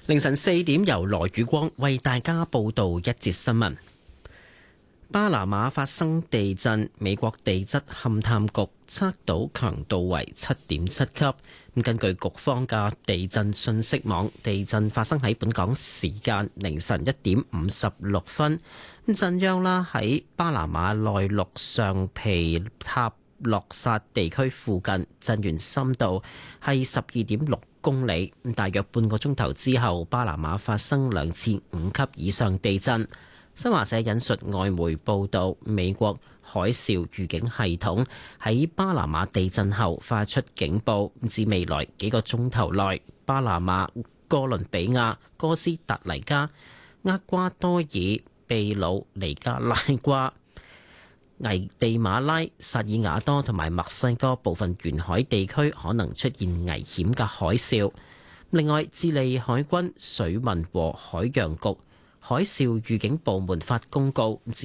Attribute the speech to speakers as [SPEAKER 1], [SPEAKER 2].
[SPEAKER 1] 凌晨4點，由羅宇光為大家報道一節新聞。巴拿馬發生地震，美國地質勘探局測到強度為7.7級。根據局方嘅地震信息網，地震發生喺本港時間凌晨1點56分。震央啦喺巴拿馬內陸上皮塔洛薩地區附近，震源深度係12.6公里。大約半個鐘頭之後，巴拿馬發生2次5級以上地震。新華社引述外媒報道，美國海嘯預警系統喺巴拿馬地震後發出警報，指未來幾個鐘頭內，巴拿馬、哥倫比亞、哥斯達黎加、厄瓜多爾、秘魯、尼加拉瓜、危地馬拉、薩爾瓦多同埋墨西哥部分沿海地區可能出現危險嘅海嘯。另外，智利海軍水文和海洋局海嘯預警部門發公告，